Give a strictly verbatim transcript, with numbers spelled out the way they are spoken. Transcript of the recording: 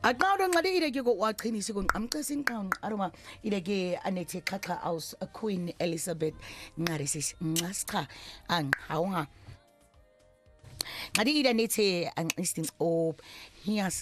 Aqawdo nqadi ile ke go waqhinisa go nqamcesa inqawu aroma ile ke anethi xaxa aus Queen Elizabeth nqarisi nqascha anqawunga nqadi ile nethi anqisting o hiyas